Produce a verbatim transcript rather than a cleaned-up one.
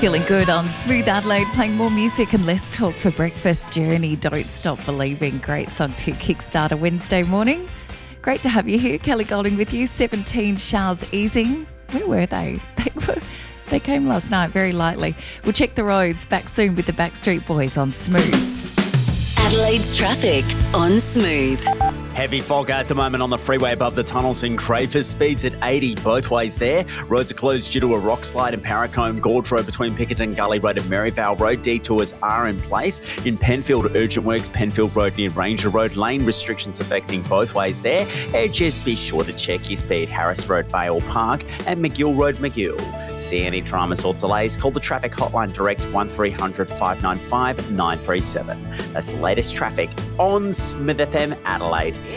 Feeling good on Smooth Adelaide, playing more music and less talk for breakfast. Journey, Don't Stop Believing. Great song to kickstart a Wednesday morning. Great to have you here. Kelly Golding with you. seventeen showers easing. Where were they? They were. They came last night very lightly. We'll check the roads. Back soon with the Backstreet Boys on Smooth. Adelaide's traffic on Smooth. Heavy fog at the moment on the freeway above the tunnels in Crayford. Speeds at eighty both ways there. Roads are closed due to a rock slide in Parracombe Gorge Road between Pickerton Gully Road and Maryvale Road. Detours are in place. In Penfield, urgent works, Penfield Road near Ranger Road. Lane restrictions affecting both ways there. And just be sure to check your speed. Harris Road, Vale Park and McGill Road, McGill. See any dramas or delays? Call the traffic hotline direct one three hundred five nine five nine three seven. That's the latest traffic on Smith F M Adelaide.